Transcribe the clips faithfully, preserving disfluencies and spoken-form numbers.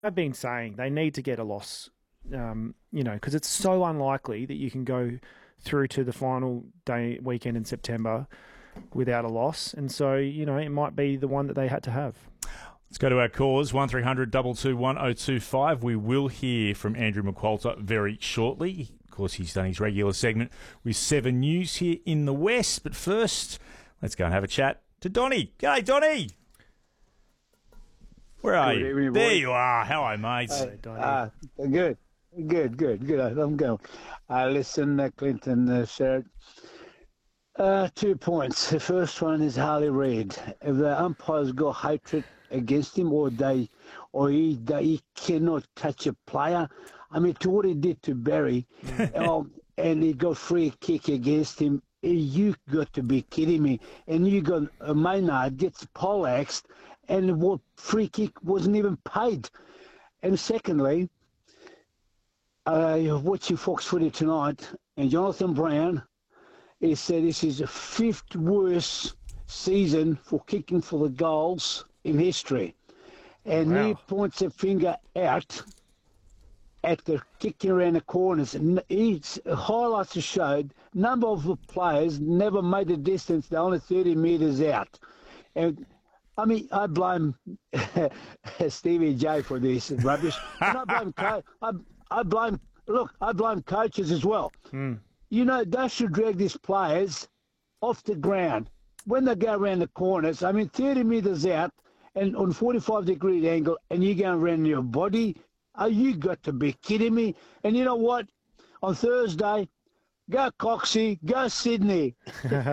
I've been saying they need to get a loss, um, you know, because it's so unlikely that you can go through to the final day weekend in September without a loss. And so, you know, it might be the one that they had to have. Let's go to our callers, one three hundred two two one oh two five. We will hear from Andrew McQualter very shortly. Of course, he's done his regular segment with Seven News here in the West. But first, let's go and have a chat to Donny. G'day, Donny. Where are Good you? evening, there boys. you are. How are you, mate? Uh, uh, good, good, good, good. I'm going. Uh, listen, uh, Clinton, uh, Sherrod. Uh, two points. The first one is Harley Reid. If the umpires got hatred against him, or they, or he, they, he cannot touch a player. I mean, to what he did to Barry, um, and he got free kick against him. You got to be kidding me! And you got uh, Maynard gets poleaxed, and what free kick wasn't even paid. And secondly, uh, watching Fox Footy tonight, and Jonathan Brown, he said this is the fifth worst season for kicking for the goals in history. And Wow. he points a finger out at the kicking around the corners. And he highlights showed number of the players never made a distance. They're only thirty metres out. And I mean, I blame Stevie J for this rubbish. And I blame, co- I, I blame, look, I blame coaches as well. Mm. You know, they should drag these players off the ground when they go around the corners. I mean, thirty metres out and on forty-five degree angle, and you go around your body. Oh, you got to be kidding me. And you know what? On Thursday, go Coxie, go Sydney. You're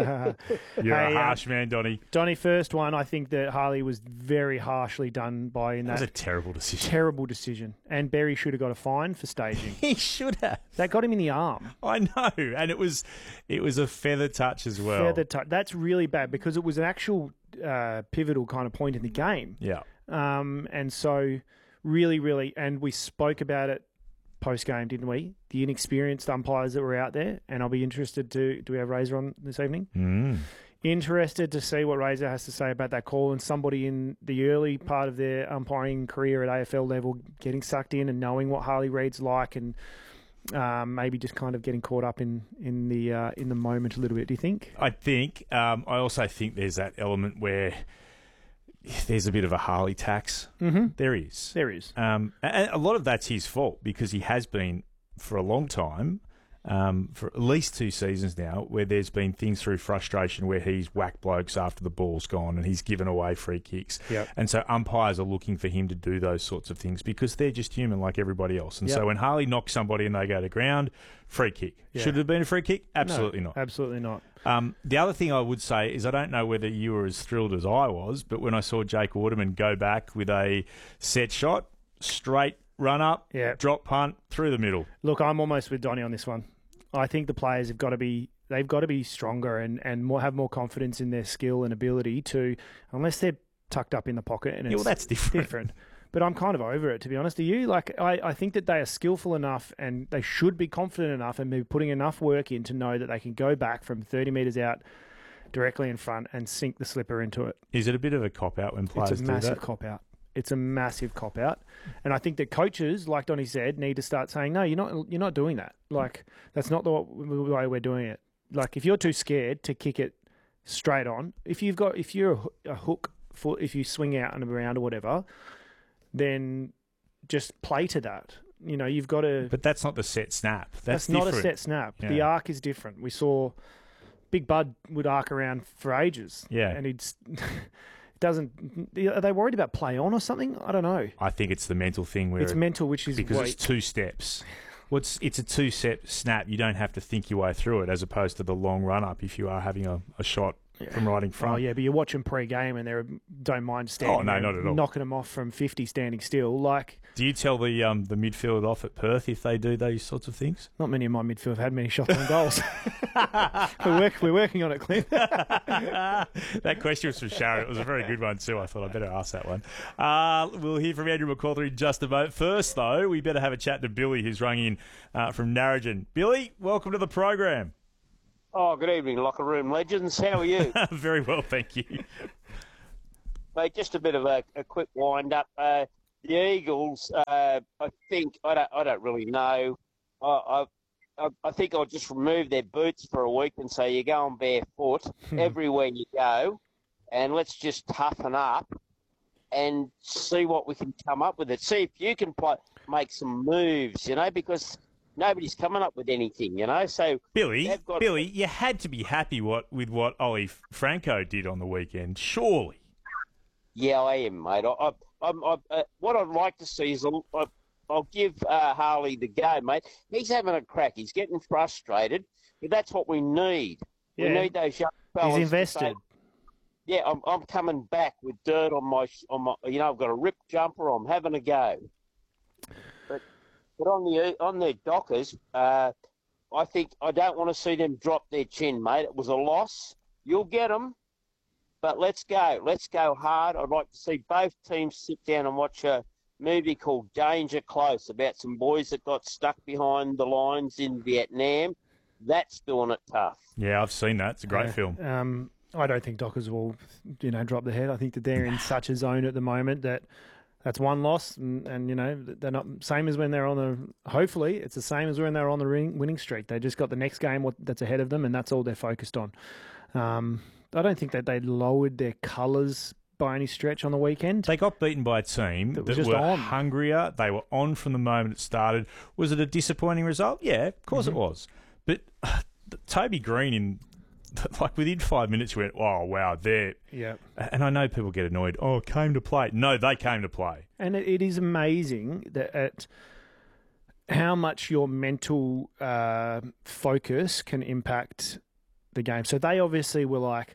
Hey, a uh, harsh man, Donny. Donny, first one, I think that Harley was very harshly done by in That was that a terrible decision. terrible decision. And Berry should have got a fine for staging. He should have. That got him in the arm. I know, and it was it was a feather touch as well. Feather touch. That's really bad because it was an actual uh, pivotal kind of point in the game. Yeah. Um, and so really, really, and we spoke about it post-game, didn't we? The inexperienced umpires that were out there, and I'll be interested to, do we have Razor on this evening? Mm. Interested to see what Razor has to say about that call and somebody in the early part of their umpiring career at A F L level getting sucked in and knowing what Harley Reid's like and um, maybe just kind of getting caught up in, in the uh, in the moment a little bit, do you think? I think. Um, I also think there's that element where there's a bit of a Harley tax. Mm-hmm. There is. There is. Um, and a lot of that's his fault because he has been for a long time, um, for at least two seasons now, where there's been things through frustration where he's whacked blokes after the ball's gone and he's given away free kicks. Yep. And so umpires are looking for him to do those sorts of things because they're just human like everybody else. And Yep. so when Harley knocks somebody and they go to ground, free kick. Yeah. Should it have been a free kick? Absolutely No, not. Absolutely not. Um, the other thing I would say is I don't know whether you were as thrilled as I was, but when I saw Jake Waterman go back with a set shot, straight run up, Yeah. drop punt, through the middle. Look, I'm almost with Donny on this one. I think the players have got to be they've got to be stronger and, and more have more confidence in their skill and ability to, unless they're tucked up in the pocket and Yeah, it's well, that's different. different. But I'm kind of over it, to be honest. Are you? Like, I, I think that they are skillful enough and they should be confident enough and be putting enough work in to know that they can go back from thirty metres out directly in front and sink the slipper into it. Is it a bit of a cop-out when players It's a do massive that? cop-out. It's a massive cop-out. And I think that coaches, like Donny said, need to start saying, no, you're not You're not doing that. Like, that's not the way we're doing it. Like, if you're too scared to kick it straight on, if you've got, if you're a hook foot, if you swing out and around or whatever, then just play to that. You know, you've got to... But that's not the set snap. That's, That's not a different. set snap. Yeah. The arc is different. We saw Big Bud would arc around for ages. Yeah. And he'd... doesn't... Are they worried about play on or something? I don't know. I think it's the mental thing where It's it- mental, which is... because what- it's two steps. Well, it's, it's a two-step snap. You don't have to think your way through it as opposed to the long run-up if you are having a, a shot from right in front. Oh, yeah, but you're watching pre-game and they don't mind standing Oh, no, there not at all. knocking them off from fifty standing still. Like, Do you tell the um, the midfield off at Perth if they do those sorts of things? not many of my midfield have had many shots on goals. we're, work, we're working on it, Clint. That question was from Sharon. It was a very good one too. I thought I'd better ask that one. Uh, we'll hear from Andrew McCauley in just a moment. First, though, we better have a chat to Billy, who's rung in uh, from Narrogin. Billy, welcome to the program. Oh, good evening, Locker Room Legends. How are you? Very well, thank you. Mate, just a bit of a, a quick wind-up. Uh, the Eagles, uh, I think, I don't, I don't really know. I, I, I think I'll just remove their boots for a week and say you're going barefoot everywhere you go, and let's just toughen up and see what we can come up with it. See if you can play, make some moves, you know, because nobody's coming up with anything, you know. So Billy, got, Billy, you had to be happy what with what Ollie Franco did on the weekend, surely. Yeah, I am, mate. I, I, I, I, uh, what I'd like to see is a, I, I'll give uh, Harley the go, mate. He's having a crack. He's getting frustrated, but that's what we need. Yeah. We need those young fellas. He's invested. To say, yeah, I'm, I'm coming back with dirt on my, on my, you know, I've got a ripped jumper. I'm having a go. But, but on the on their Dockers, uh, I think I don't want to see them drop their chin, mate. It was a loss. You'll get them, but let's go. Let's go hard. I'd like to see both teams sit down and watch a movie called Danger Close about some boys that got stuck behind the lines in Vietnam. That's doing it tough. Yeah, I've seen that. It's a great Yeah. film. Um, I don't think Dockers will, you know, drop the head. I think that they're in such a zone at the moment that that's one loss, and, and you know they're not same as when they're on the. Hopefully, it's the same as when they're on the winning streak. They just got the next game that's ahead of them, and that's all they're focused on. Um, I don't think that they lowered their colours by any stretch on the weekend. They got beaten by a team That that, was just were on. hungrier. They were on from the moment it started. Was it a disappointing result? Yeah, of course Mm-hmm. it was. But uh, Toby Green, in like within five minutes, went, oh, wow, they're... Yeah. And I know people get annoyed. Oh, came to play. No, they came to play. And it, it is amazing that at how much your mental uh, focus can impact the game. So they obviously were like,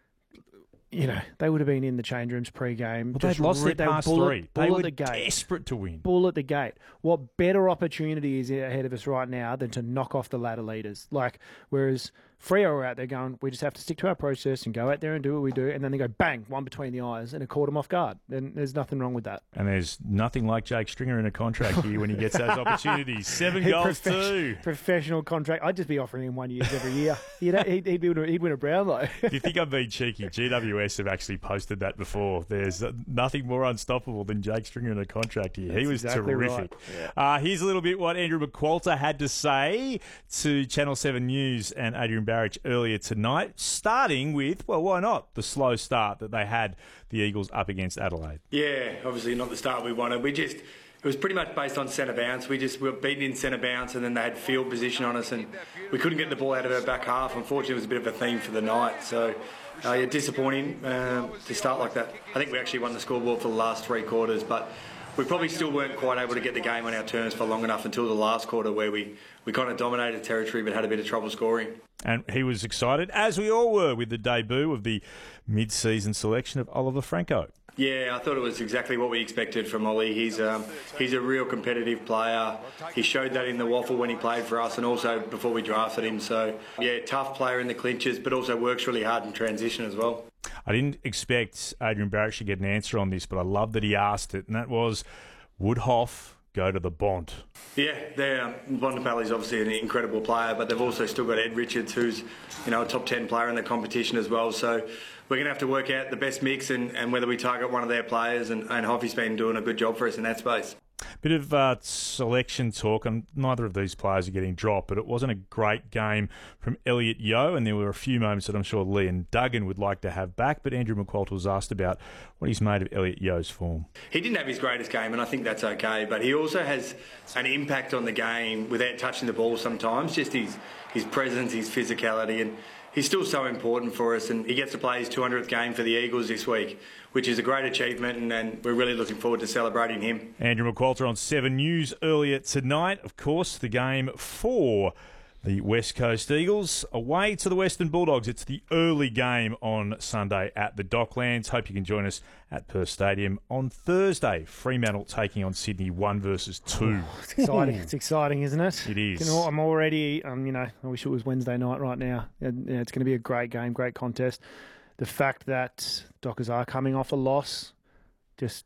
you know, they would have been in the change rooms pre-game. Well, just they'd lost re- their they were past bull at- three. bull They at were the gate. desperate to win. Bull at the gate. What better opportunity is ahead of us right now than to knock off the ladder leaders? Like, whereas Freo are out there going, we just have to stick to our process and go out there and do what we do, and then they go bang, one between the eyes, and it caught them off guard. And there's nothing wrong with that. And there's nothing like Jake Stringer in a contract here when he gets those opportunities. Seven goals Profes- too. Professional contract. I'd just be offering him one year every year. He'd, he'd, he'd, win a, he'd win a Brownlow. Do you think I'm being cheeky? G W S have actually posted that before. There's uh, nothing more unstoppable than Jake Stringer in a contract here. That's he was exactly terrific. right. Uh, here's a little bit what Andrew McQualter had to say to Channel seven News and Adrian Barrich earlier tonight, starting with, well, why not, the slow start that they had the Eagles up against Adelaide. Yeah, obviously not the start we wanted. We just, it was pretty much based on centre bounce. We just we were beaten in centre bounce, and then they had field position on us, and we couldn't get the ball out of our back half. Unfortunately, it was a bit of a theme for the night. So, uh, yeah, disappointing um, to start like that. I think we actually won the scoreboard for the last three quarters, but we probably still weren't quite able to get the game on our terms for long enough until the last quarter, where we, we kind of dominated territory but had a bit of trouble scoring. And he was excited, as we all were, with the debut of the mid-season selection of Oliver Franco. Yeah, I thought it was exactly what we expected from Ollie. He's um, he's a real competitive player. He showed that in the waffle when he played for us and also before we drafted him. So, yeah, tough player in the clinches, but also works really hard in transition as well. I didn't expect Adrian Barrett to get an answer on this, but I love that he asked it, and that was, would Hoff go to the Bont? Yeah, they're, um, Bontempelli's obviously an incredible player, but they've also still got Ed Richards, who's, you know, a top ten player in the competition as well. So we're going to have to work out the best mix and, and whether we target one of their players, and, and Hoffy's been doing a good job for us in that space. Bit of uh, selection talk, and neither of these players are getting dropped, but it wasn't a great game from Elliot Yeo, and there were a few moments that I'm sure Liam Duggan would like to have back, but Andrew McQualter was asked about what he's made of Elliot Yeo's form. He didn't have his greatest game, and I think that's okay, but he also has an impact on the game without touching the ball sometimes, just his, his presence, his physicality, and he's still so important for us, and he gets to play his two hundredth game for the Eagles this week, which is a great achievement, and, and we're really looking forward to celebrating him. Andrew McQualter on seven News earlier tonight. Of course, the game for the West Coast Eagles away to the Western Bulldogs. It's the early game on Sunday at the Docklands. Hope you can join us at Perth Stadium on Thursday. Fremantle taking on Sydney, one versus two. Oh, it's exciting. It's exciting, isn't it? It is. You know, I'm already, um, you know, I wish it was Wednesday night right now. And, you know, it's going to be a great game, great contest. The fact that Dockers are coming off a loss just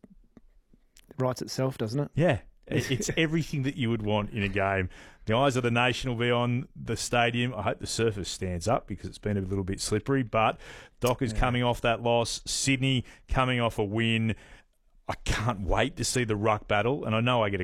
writes itself, doesn't it? Yeah, it's everything that you would want in a game. The eyes of the nation will be on the stadium. I hope the surface stands up because it's been a little bit slippery, but Dockers yeah. coming off that loss, Sydney coming off a win. I can't wait to see the ruck battle, and I know I get